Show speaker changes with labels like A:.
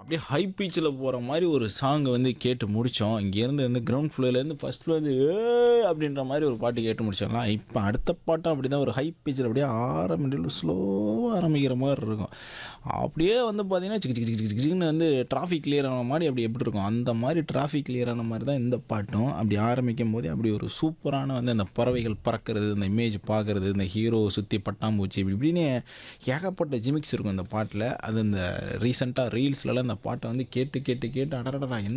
A: அப்படியே ஹை பீச்சில் போகிற மாதிரி ஒரு சாங் வந்து கேட்டு முடித்தோம். இங்கேருந்து வந்து கிரவுண்ட் ஃப்ளோர்லேருந்து ஃபர்ஸ்ட் ஃப்ளோர் வந்து அப்படின்ற மாதிரி ஒரு பாட்டு கேட்டு முடிச்சிடலாம். இப்போ அடுத்த பாட்டும் அப்படி தான் ஒரு ஹை பீச்சில் அப்படியே ஸ்லோவாக ஆரம்பிக்கிற மாதிரி இருக்கும். அப்படியே வந்து பார்த்தீங்கன்னா சிக்கு சிக்கு சிக்கு சிக்குன்னு வந்து டிராஃபிக் கிளியர் ஆன மாதிரி அப்படி எப்படி இருக்கும் அந்த மாதிரி டிராஃபிக் கிளியர் ஆன மாதிரி தான் இந்த பாட்டும். அப்படி ஆரம்பிக்கும் போதே அப்படி ஒரு சூப்பரான வந்து அந்த பறவைகள் பறக்கிறது, அந்த இமேஜ் பார்க்குறது, இந்த ஹீரோ சுற்றி பட்டாம்பூச்சி இப்படி இப்படின்னு ஏகப்பட்ட ஜிமிக்ஸ் இருக்கும் இந்த பாட்டில். அது இந்த ரீசெண்டாக ரீல்ஸ்லலாம் இந்த பாட்டை வந்து கேட்டு கேட்டு கேட்டு அடடடா என்ன